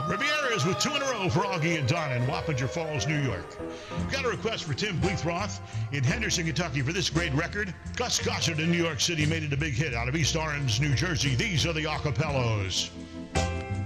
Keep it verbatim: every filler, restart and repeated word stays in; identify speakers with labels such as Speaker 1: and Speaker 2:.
Speaker 1: Rivieras with two in a row for Augie and Don in Wappinger Falls, New York. Got a request for Tim Bleethroth in Henderson, Kentucky for this great record. Gus Gossard in New York City made it a big hit out of East Orange, New Jersey. These are the Acapellos.